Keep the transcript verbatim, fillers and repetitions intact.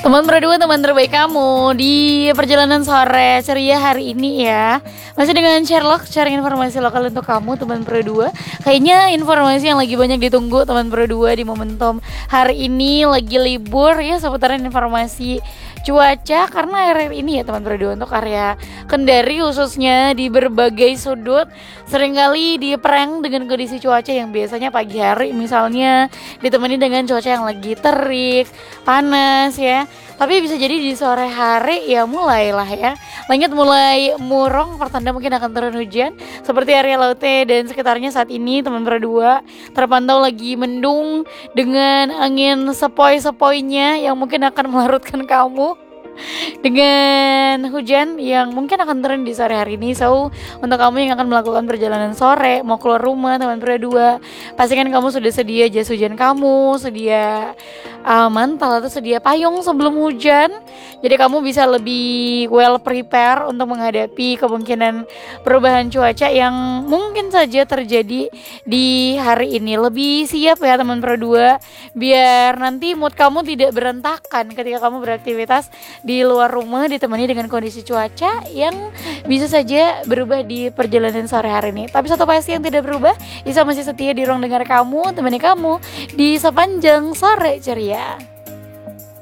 Teman berdua, teman terbaik kamu di perjalanan sore ceria hari ini ya. Masih dengan Sherlock, sharing informasi lokal untuk kamu teman berdua. Kayaknya informasi yang lagi banyak ditunggu teman berdua di momentum hari ini lagi libur ya, seputaran informasi cuaca. Karena akhir-akhir ini ya teman berdua, untuk area Kendari khususnya di berbagai sudut seringkali diprank dengan kondisi cuaca yang biasanya pagi hari misalnya ditemani dengan cuaca yang lagi terik, panas ya. Tapi bisa jadi di sore hari ya mulailah ya, langit mulai murong, pertanda mungkin akan turun hujan seperti area Laute dan sekitarnya saat ini teman berdua. Terpantau lagi mendung dengan angin sepoi-sepoinya yang mungkin akan melarutkan kamu dengan hujan yang mungkin akan turun di sore hari ini. So, untuk kamu yang akan melakukan perjalanan sore, mau keluar rumah teman berdua, pastikan kamu sudah sedia jas hujan kamu, sedia uh, mantel atau sedia payung sebelum hujan. Jadi kamu bisa lebih well prepare untuk menghadapi kemungkinan perubahan cuaca yang mungkin saja terjadi di hari ini. Lebih siap ya teman berdua, biar nanti mood kamu tidak berantakan ketika kamu beraktivitas di luar rumah ditemani dengan kondisi cuaca yang bisa saja berubah di perjalanan sore hari ini. Tapi satu pasti yang tidak berubah, Isa masih setia di ruang dengar kamu, temani kamu di sepanjang sore ceria.